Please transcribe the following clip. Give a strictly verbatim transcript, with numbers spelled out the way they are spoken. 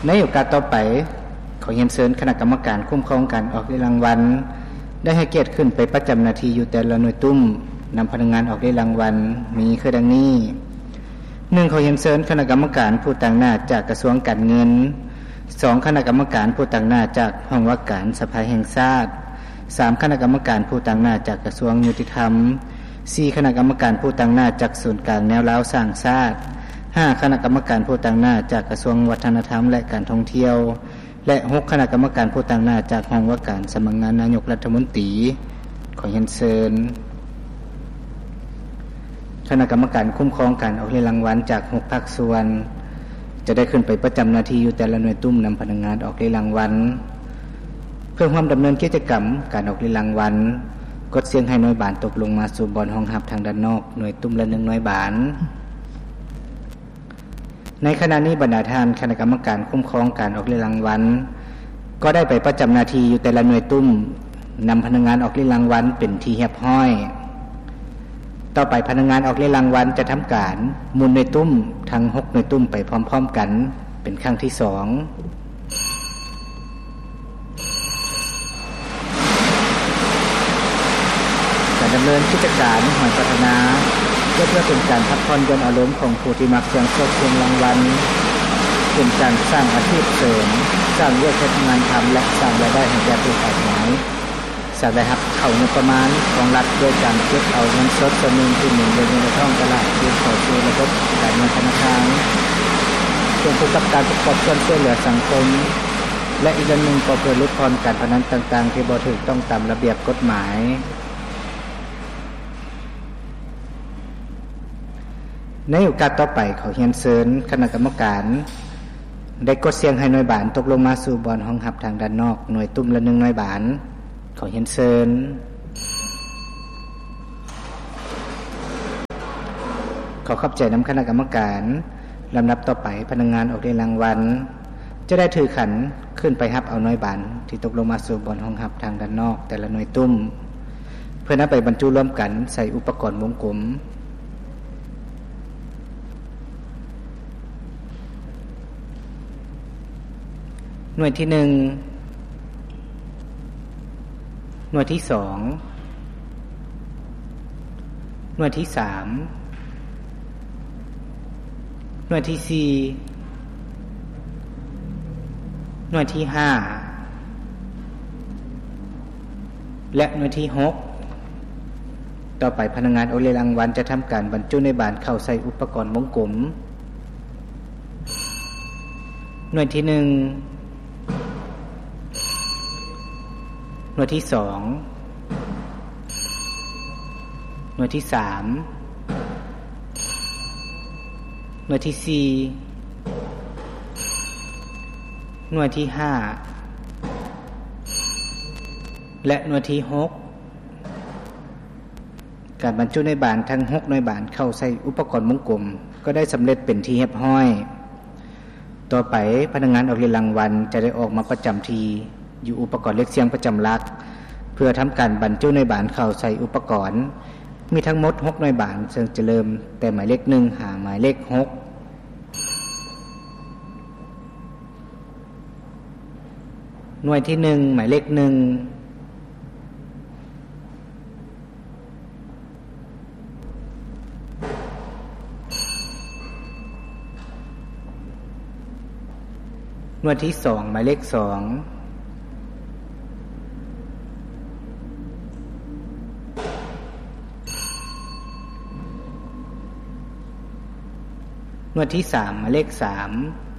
ในโอกาสต่อไปขอเรียนเชิญคณะกรรมการคุ้มครองการออกรางวัลได้ให้เกียรติขึ้นไปประจำหน้าที่อยู่แต่ละหน่วยตุ้มนำพนักงานออกรางวัลมีคือดังนี้หนึ่งขอเรียนเชิญคณะกรรมการผู้ต่างหน้าจากกระทรวงการเงินสองคณะกรรมการผู้ต่างหน้าจากห้องว่าการสภาแห่งชาติสามคณะกรรมการผู้ต่างหน้าจากกระทรวงยุติธรรมสี่คณะกรรมการผู้ต่างหน้าจากศูนย์กลางแนวร้าวสร้างชาติห้าคณะกรรมการผู้ต่างหน้าจากกระทรวงวัฒนธรรมและการท่องเที่ยวและหกคณะกรรมการผู้ต่างหน้าจากห้องว่าการสำนักงานนายกรัฐมนตรีขอเรียนเชิญคณะกรรมการคุ้มครองการออกรางวัลจากหกภาคส่วนจะได้ขึ้นไปประจำหน้าที่อยู่แต่ละหน่วยตุ้มนำพนักงานออกรางวัลเพื่อความดำเนินกิจกรรมการออกรางวัลกดเสียงให้หน่วยบานตกลงมาสู่บอนห้องหับทางด้านนอกหน่วยตุ้มละหนึ่งหน่วยบานในขณะนี้บรรดาท่านคณะกรรมการคุ้มครองการออกรางวัลก็ได้ไปประจำหน้าที่อยู่แต่ละหน่วยตุ้มนำพนักงานออกรางวัลเป็นที่เรียบร้อยต่อไปพนักงานออกรางวัลจะทำการหมุนหน่วยตุ้มทั้งหกหน่วยตุ้มไปพร้อมๆกันเป็นครั้งที่สองการดำเนินกิจการหอยพัฒนาเพื่อเพื่อเป็นการพักผ่อนหย่อนอารมณ์ของผู้ที่มักเสี่ยงโชคเสี่ยงรางวัลเป็นการสร้างอาชีพเสริมสร้างเรื่องการทำงานทำและสร้างรายได้ให้แก่ผู้ขายหวยสร้างได้รับเข้างบประมาณของรัฐด้วยการเก็บเอาเงินสดส่วนหนึ่งที่หมุนเวียนในท้องตลาดคืนเข้าสู่ระบบการเงินธนาคารส่วนผู้กับการประกอบส่วนช่วยเหลือสังคมและอีกด้านหนึ่งก็เพื่อลดทอนการพนันต่างๆที่บ่ถูกต้องตามระเบียบกฎหมายในโอกาสต่อไปขอเรียนเชิญคณะกรรมการได้กดเสียงให้หน่วยบานตกลงมาสู่บอนห้องหับทางด้านนอกหน่วยตุ้มละหนึ่งหน่วยบานขอเรียนเชิญขอขอบใจนำคณะกรรมการลำดับต่อไปพนักงานออกรางวัลจะได้ถือขันขึ้นไปหับเอาหน่วยบานที่ตกลงมาสู่บอนห้องหับทางด้านนอกแต่ละหน่วยตุ้มเพื่อนำไปบรรจุร่วมกันใส่อุปกรณ์วงกลมหน่วยที่หนึ่งหน่วยที่สองหน่วยที่สามหน่วยที่สี่หน่วยที่ห้าและหน่วยที่หกต่อไปพนักงานออกรางวัลจะทำการบรรจุในบานเข้าใส่อุปกรณ์วงกลมหน่วยที่หนึ่งหน่วยที่สองหน่วยที่สามหน่วยที่สี่หน่วยที่ห้าและหน่วยที่หกการบรรจุในบานทั้งหกหน่วยบานเข้าใส่อุปกรณ์วงกลมก็ได้สำเร็จเป็นที่เรียบร้อยต่อไปพนักงานออกรางวัลจะได้ออกมาประจำทีอยู่อุปกรณ์เล็กเสียงประจำหลักเพื่อทำการบรรจุในบานเข้าใส่อุปกรณ์มีทั้งหมดหกหน่วยบานซึ่งจะเริ่มแต่หมายเลขหนึ่งหาหมายเลขหกหน่วยที่หนึ่งหมายเลขหนึ่งหน่วยที่สองหมายเลขสองหน่วยที่สามหมายเลขสาม